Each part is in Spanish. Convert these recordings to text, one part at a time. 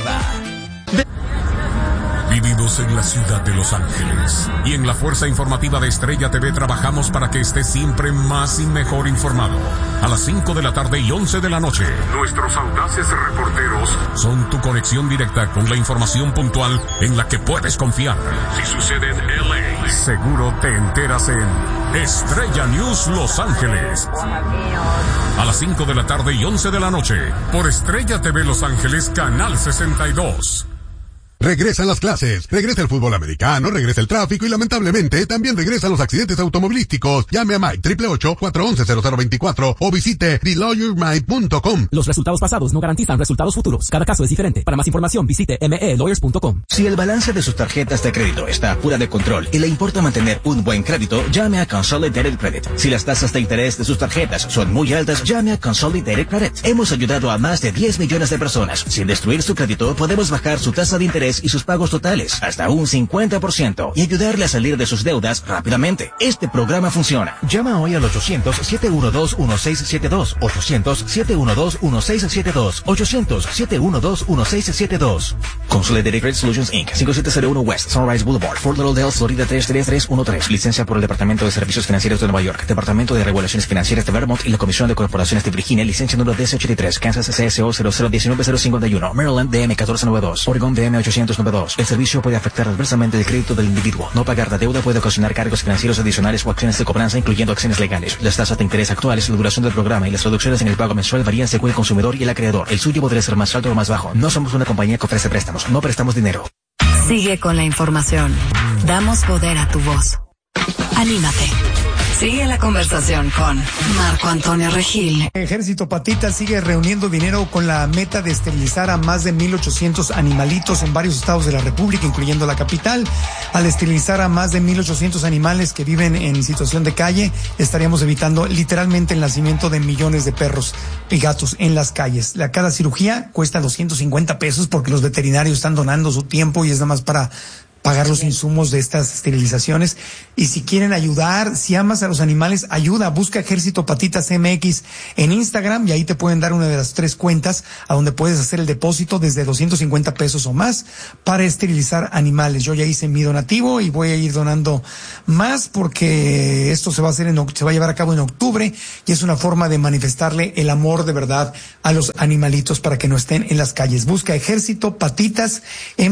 informativa. Vivimos en la ciudad de Los Ángeles y en la fuerza informativa de Estrella TV trabajamos para que estés siempre más y mejor informado. A las 5 de la tarde y 11 de la noche, nuestros audaces reporteros son tu conexión directa con la información puntual en la que puedes confiar. Si sucede en LA, seguro te enteras en Estrella News Los Ángeles. A las 5 de la tarde y 11 de la noche, por Estrella TV Los Ángeles, Canal 62. Regresan las clases, regresa el fútbol americano, regresa el tráfico y lamentablemente también regresan los accidentes automovilísticos. Llame a Mike 888-411-0024 o visite TheLawyerMike.com. Los resultados pasados no garantizan resultados futuros. Cada caso es diferente. Para más información visite melawyers.com. Si el balance de sus tarjetas de crédito está fuera de control y le importa mantener un buen crédito, llame a Consolidated Credit. Si las tasas de interés de sus tarjetas son muy altas, llame a Consolidated Credit. Hemos ayudado a más de 10 millones de personas. Sin destruir su crédito, podemos bajar su tasa de interés y sus pagos totales hasta un 50% y ayudarle a salir de sus deudas rápidamente. Este programa funciona. Llama hoy al 800-712-1672, 800-712-1672, 800-712-1672. Consolidated Credit Solutions Inc. 5701 West Sunrise Boulevard, Fort Lauderdale, Florida 33313. Licencia por el Departamento de Servicios Financieros de Nueva York, Departamento de Regulaciones Financieras de Vermont y la Comisión de Corporaciones de Virginia. Licencia número DC83, Kansas CSO 0019051, Maryland DM 1492, Oregon DM 892. El servicio puede afectar adversamente el crédito del individuo. No pagar la deuda puede ocasionar cargos financieros adicionales o acciones de cobranza, incluyendo acciones legales. Las tasas de interés actuales, la duración del programa y las reducciones en el pago mensual varían según el consumidor y el acreedor. El suyo podría ser más alto o más bajo. No somos una compañía que ofrece préstamos. No prestamos dinero. Sigue con la información. Damos poder a tu voz. Anímate. Sigue la conversación con Marco Antonio Regil. Ejército Patitas sigue reuniendo dinero con la meta de esterilizar a más de 1,800 animalitos en varios estados de la República, incluyendo la capital. Al esterilizar a más de 1,800 animales que viven en situación de calle, estaríamos evitando literalmente el nacimiento de millones de perros y gatos en las calles. Cada cirugía cuesta $250 porque los veterinarios están donando su tiempo y es nada más para pagar los insumos de estas esterilizaciones. Y si quieren ayudar, si amas a los animales, ayuda, busca Ejército Patitas MX en Instagram y ahí te pueden dar una de las 3 cuentas a donde puedes hacer el depósito desde $250 o más para esterilizar animales. Yo ya hice mi donativo y voy a ir donando más porque esto se va a llevar a cabo en octubre y es una forma de manifestarle el amor de verdad a los animalitos para que no estén en las calles. Busca Ejército Patitas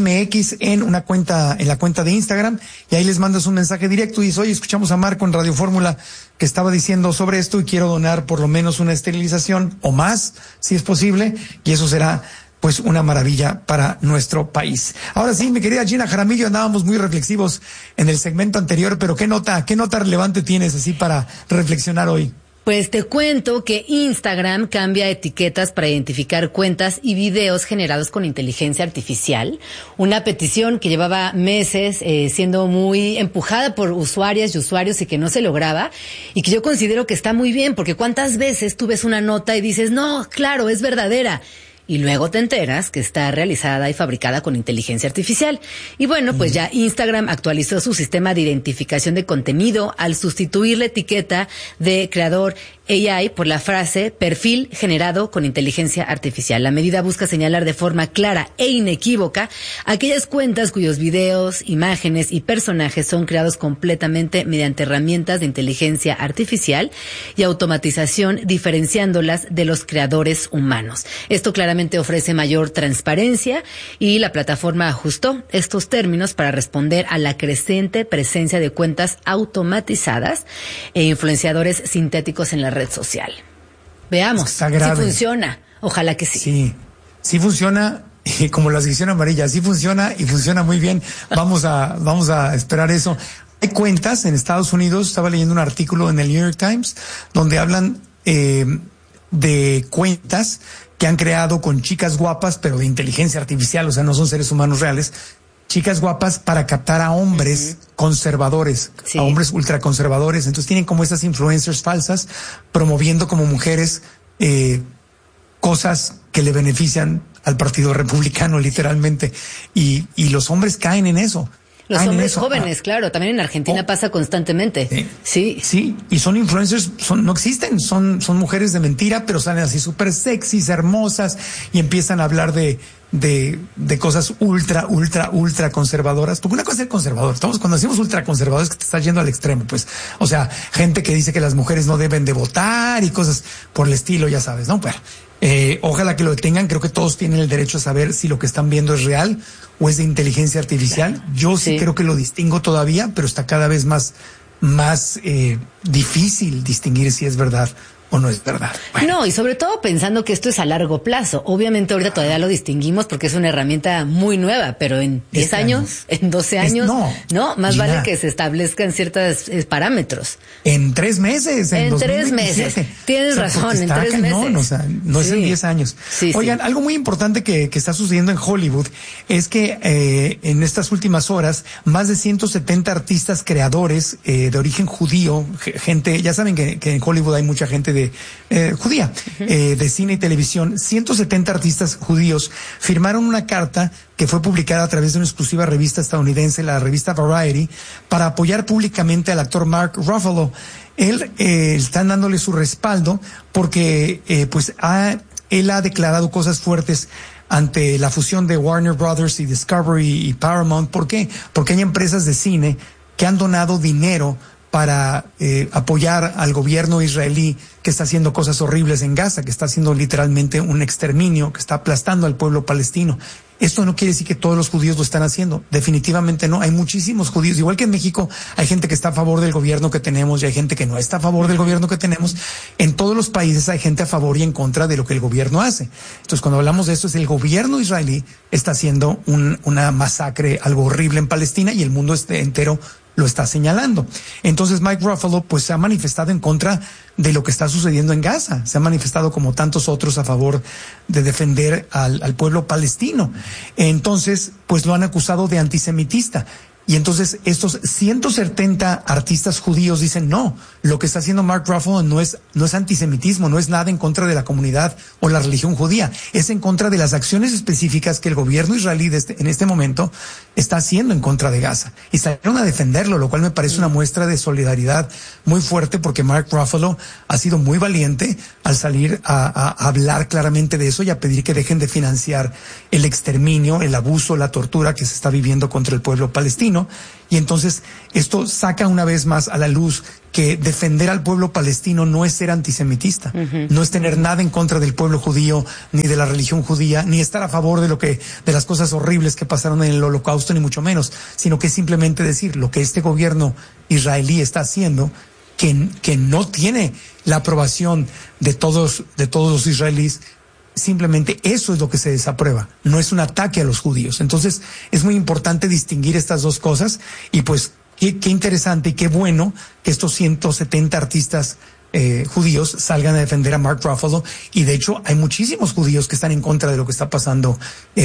MX en la cuenta de Instagram y ahí les mandas un mensaje directo y dices, oye, escuchamos a Marco en Radio Fórmula que estaba diciendo sobre esto y quiero donar por lo menos una esterilización o más, si es posible, y eso será pues una maravilla para nuestro país. Ahora sí, mi querida Gina Jaramillo, andábamos muy reflexivos en el segmento anterior, pero ¿qué nota relevante tienes así para reflexionar hoy? Pues te cuento que Instagram cambia etiquetas para identificar cuentas y videos generados con inteligencia artificial. Una petición que llevaba meses siendo muy empujada por usuarias y usuarios y que no se lograba. Y que yo considero que está muy bien, porque ¿cuántas veces tú ves una nota y dices, no, claro, es verdadera? Y luego te enteras que está realizada y fabricada con inteligencia artificial. Y bueno, pues ya Instagram actualizó su sistema de identificación de contenido al sustituir la etiqueta de creador AI por la frase perfil generado con inteligencia artificial. La medida busca señalar de forma clara e inequívoca aquellas cuentas cuyos videos, imágenes y personajes son creados completamente mediante herramientas de inteligencia artificial y automatización, diferenciándolas de los creadores humanos. Esto claramente ofrece mayor transparencia y la plataforma ajustó estos términos para responder a la creciente presencia de cuentas automatizadas e influenciadores sintéticos en la red social. Veamos si funciona. Ojalá que sí. Sí funciona, como la sección amarilla, sí funciona y funciona muy bien. Vamos a esperar eso. Hay cuentas en Estados Unidos, estaba leyendo un artículo en el New York Times, donde hablan de cuentas que han creado con chicas guapas, pero de inteligencia artificial, o sea, no son seres humanos reales, chicas guapas para captar a hombres conservadores, a hombres ultraconservadores. Entonces tienen como esas influencers falsas promoviendo como mujeres cosas que le benefician al Partido Republicano, literalmente. Y los hombres caen en eso. Los hombres jóvenes, claro, también en Argentina pasa constantemente. Sí. Sí, y son influencers, no existen, son mujeres de mentira, pero salen así súper sexys, hermosas, y empiezan a hablar de cosas ultra conservadoras. Porque una cosa es ser conservador. Cuando decimos ultra conservador es que te estás yendo al extremo, pues. O sea, gente que dice que las mujeres no deben de votar y cosas por el estilo, ya sabes, ¿no? Pero ojalá que lo detengan. Creo que todos tienen el derecho a saber si lo que están viendo es real o es de inteligencia artificial. Yo sí creo que lo distingo todavía, pero está cada vez más difícil distinguir si es verdad o no es verdad. Bueno. No, y sobre todo pensando que esto es a largo plazo. Obviamente ahorita todavía lo distinguimos porque es una herramienta muy nueva, pero en 10 años, en 12 años, más Gina, vale que se establezcan ciertos parámetros. En 3 meses. En 3 meses. Tienes razón, en 3 meses. O sea, no es en 10 años. Oigan, algo muy importante que está sucediendo en Hollywood es que en estas últimas horas, más de 170 artistas creadores de origen judío, gente, ya saben que en Hollywood hay mucha gente judía, de cine y televisión, 170 artistas judíos firmaron una carta que fue publicada a través de una exclusiva revista estadounidense, la revista Variety, para apoyar públicamente al actor Mark Ruffalo. Él están dándole su respaldo porque él ha declarado cosas fuertes ante la fusión de Warner Brothers y Discovery y Paramount. ¿Por qué? Porque hay empresas de cine que han donado dinero para apoyar al gobierno israelí que está haciendo cosas horribles en Gaza, que está haciendo literalmente un exterminio, que está aplastando al pueblo palestino. Esto no quiere decir que todos los judíos lo están haciendo. Definitivamente no. Hay muchísimos judíos. Igual que en México hay gente que está a favor del gobierno que tenemos y hay gente que no está a favor del gobierno que tenemos. En todos los países hay gente a favor y en contra de lo que el gobierno hace. Entonces, cuando hablamos de esto, es el gobierno israelí está haciendo una masacre, algo horrible en Palestina, y el mundo entero lo está señalando. Entonces Mike Ruffalo pues se ha manifestado en contra de lo que está sucediendo en Gaza. Se ha manifestado como tantos otros a favor de defender al pueblo palestino. Entonces pues lo han acusado de antisemitista. Y entonces estos 170 artistas judíos dicen no, lo que está haciendo Mark Ruffalo no es antisemitismo, no es nada en contra de la comunidad o la religión judía, es en contra de las acciones específicas que el gobierno israelí en este momento está haciendo en contra de Gaza. Y salieron a defenderlo, lo cual me parece una muestra de solidaridad muy fuerte, porque Mark Ruffalo ha sido muy valiente al salir a hablar claramente de eso y a pedir que dejen de financiar el exterminio, el abuso, la tortura que se está viviendo contra el pueblo palestino. Y entonces esto saca una vez más a la luz que defender al pueblo palestino no es ser antisemitista, no es tener nada en contra del pueblo judío, ni de la religión judía, ni estar a favor de las cosas horribles que pasaron en el Holocausto, ni mucho menos, sino que es simplemente decir lo que este gobierno israelí está haciendo, que no tiene la aprobación de todos los israelíes. Simplemente eso es lo que se desaprueba, no es un ataque a los judíos. Entonces es muy importante distinguir estas dos cosas, y pues qué interesante y qué bueno que estos 170 artistas judíos salgan a defender a Mark Ruffalo, y de hecho hay muchísimos judíos que están en contra de lo que está pasando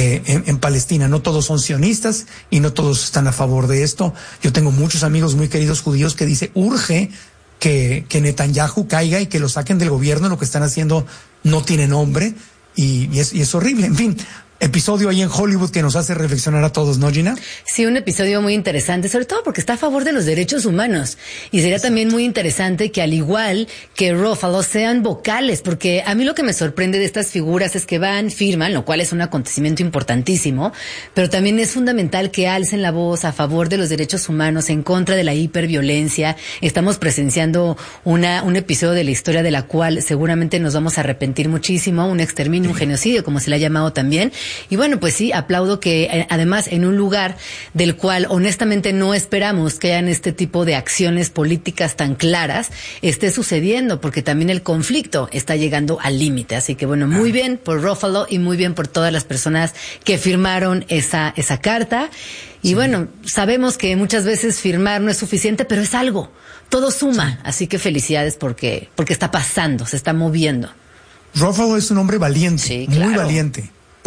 en Palestina. No todos son sionistas y no todos están a favor de esto. Yo tengo muchos amigos muy queridos judíos que dicen urge que Netanyahu caiga y que lo saquen del gobierno. Lo que están haciendo no tiene nombre. Y es horrible. En fin, episodio ahí en Hollywood que nos hace reflexionar a todos, ¿no, Gina? Sí, un episodio muy interesante, sobre todo porque está a favor de los derechos humanos. Y sería también muy interesante que, al igual que Ruffalo, sean vocales, porque a mí lo que me sorprende de estas figuras es que firman, lo cual es un acontecimiento importantísimo, pero también es fundamental que alcen la voz a favor de los derechos humanos, en contra de la hiperviolencia. Estamos presenciando un episodio de la historia de la cual seguramente nos vamos a arrepentir muchísimo, un exterminio, un genocidio, como se le ha llamado también. Y bueno, pues sí, aplaudo que además en un lugar del cual honestamente no esperamos que hayan este tipo de acciones políticas tan claras, esté sucediendo, porque también el conflicto está llegando al límite. Así que bueno, muy bien por Ruffalo y muy bien por todas las personas que firmaron esa carta. Y bueno, sabemos que muchas veces firmar no es suficiente, pero es algo, todo suma. Así que felicidades porque está pasando, se está moviendo. Ruffalo es un hombre valiente, sí, claro. Muy valiente.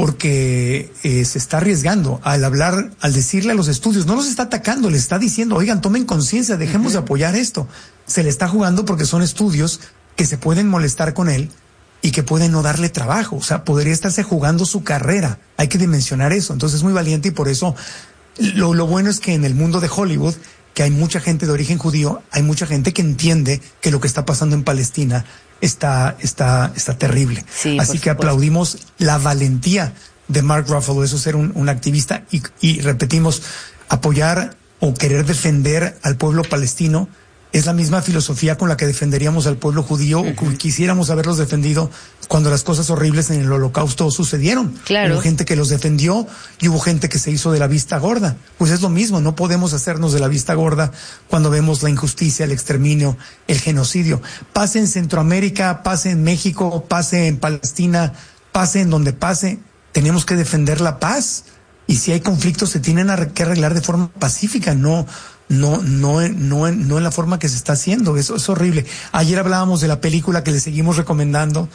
Porque se está arriesgando al hablar, al decirle a los estudios, no los está atacando, les está diciendo, oigan, tomen conciencia, dejemos de apoyar esto. Se le está jugando porque son estudios que se pueden molestar con él y que pueden no darle trabajo. O sea, podría estarse jugando su carrera. Hay que dimensionar eso. Entonces es muy valiente, y por eso Lo bueno es que en el mundo de Hollywood, que hay mucha gente de origen judío, hay mucha gente que entiende que lo que está pasando en Palestina está terrible. Sí, así que aplaudimos la valentía de Mark Ruffalo, eso ser un activista y repetimos, apoyar o querer defender al pueblo palestino es la misma filosofía con la que defenderíamos al pueblo judío o que quisiéramos haberlos defendido cuando las cosas horribles en el Holocausto sucedieron. Claro. Hubo gente que los defendió y hubo gente que se hizo de la vista gorda. Pues es lo mismo, no podemos hacernos de la vista gorda cuando vemos la injusticia, el exterminio, el genocidio. Pase en Centroamérica, pase en México, pase en Palestina, pase en donde pase, tenemos que defender la paz. Y si hay conflictos se tienen que arreglar de forma pacífica, no en la forma que se está haciendo. Eso es horrible. Ayer hablábamos de la película que le seguimos recomendando,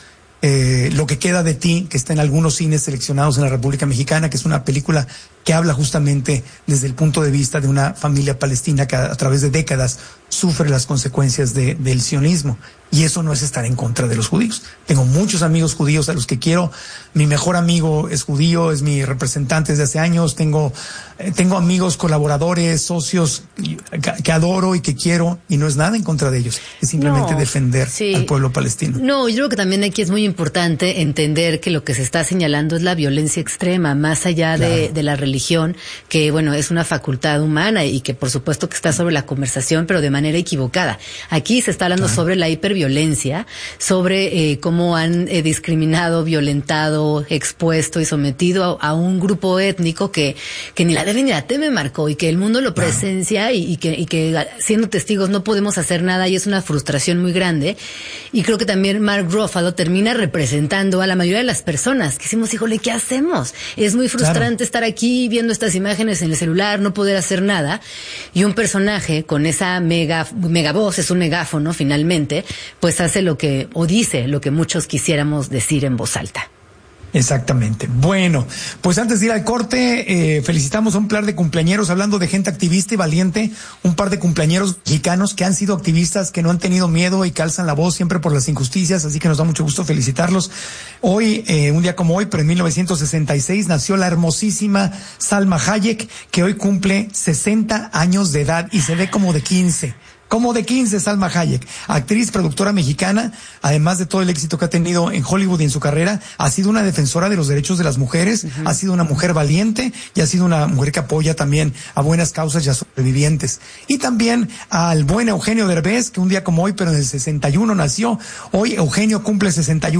Lo que queda de ti, que está en algunos cines seleccionados en la República Mexicana, que es una película que habla justamente desde el punto de vista de una familia palestina que a través de décadas sufre las consecuencias del sionismo. Y eso no es estar en contra de los judíos. Tengo muchos amigos judíos a los que quiero. Mi mejor amigo es judío, es mi representante desde hace años. Tengo amigos, colaboradores, socios que adoro y que quiero, y no es nada en contra de ellos. Es simplemente defender al pueblo palestino. No, yo creo que también aquí es muy importante entender que lo que se está señalando es la violencia extrema, más allá de la religión, que bueno, es una facultad humana y que por supuesto que está sobre la conversación, pero de manera equivocada. Aquí se está hablando sobre la hiperviolencia, sobre cómo han discriminado, violentado, expuesto y sometido a un grupo étnico que ni la debe ni la teme, Marco, y que el mundo lo presencia y que siendo testigos no podemos hacer nada, y es una frustración muy grande. Y creo que también Mark Ruffalo termina representando a la mayoría de las personas que decimos, híjole, ¿qué hacemos? Es muy frustrante estar aquí viendo estas imágenes en el celular, no poder hacer nada, y un personaje con esa mega voz, es un megáfono finalmente, pues hace dice lo que muchos quisiéramos decir en voz alta. Exactamente. Bueno, pues antes de ir al corte, felicitamos a un par de cumpleañeros, hablando de gente activista y valiente, un par de cumpleañeros mexicanos que han sido activistas, que no han tenido miedo y que alzan la voz siempre por las injusticias, así que nos da mucho gusto felicitarlos. Hoy, un día como hoy, pero en 1966, nació la hermosísima Salma Hayek, que hoy cumple 60 años de edad y se ve como de 15. Como de 15, Salma Hayek, actriz, productora mexicana, además de todo el éxito que ha tenido en Hollywood y en su carrera, ha sido una defensora de los derechos de las mujeres, ha sido una mujer valiente y ha sido una mujer que apoya también a buenas causas y a sobrevivientes. Y también al buen Eugenio Derbez, que un día como hoy, pero en el 61 nació. Hoy Eugenio cumple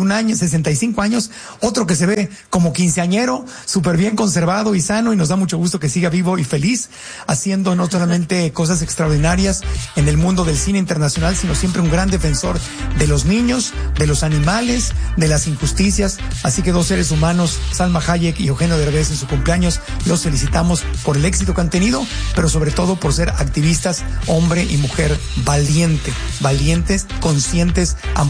65 años, otro que se ve como quinceañero, súper bien conservado y sano, y nos da mucho gusto que siga vivo y feliz, haciendo no solamente cosas extraordinarias en el mundo del cine internacional, sino siempre un gran defensor de los niños, de los animales, de las injusticias. Así que dos seres humanos, Salma Hayek y Eugenio Derbez, en su cumpleaños, los felicitamos por el éxito que han tenido, pero sobre todo por ser activistas, hombre y mujer valientes, conscientes,